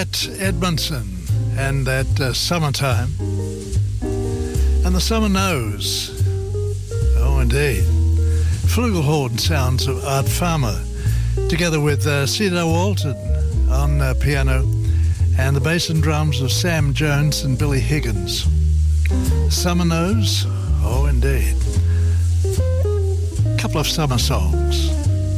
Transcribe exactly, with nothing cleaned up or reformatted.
Pat Edmondson and that uh, Summertime. And the Summer Knows. Oh, indeed. Flugelhorn sounds of Art Farmer, together with uh, Cedar Walton on uh, piano, and the bass and drums of Sam Jones and Billy Higgins. Summer Knows. Oh, indeed. A couple of summer songs.